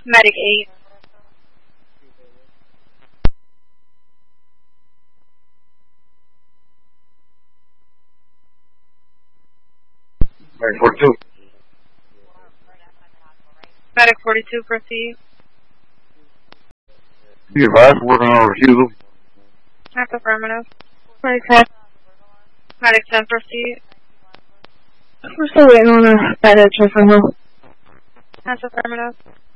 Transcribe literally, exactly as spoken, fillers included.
Medic eight. Medic forty-two. Medic forty-two, proceed. Be advised, working on a refusal. That's affirmative. Medic ten. Medic ten, proceed. We're still waiting on a medic for now. That's affirmative.